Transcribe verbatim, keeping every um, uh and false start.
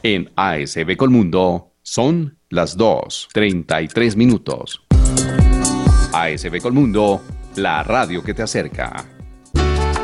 En A S B Colmundo son las dos y treinta y tres minutos. A S B Colmundo, la radio que te acerca.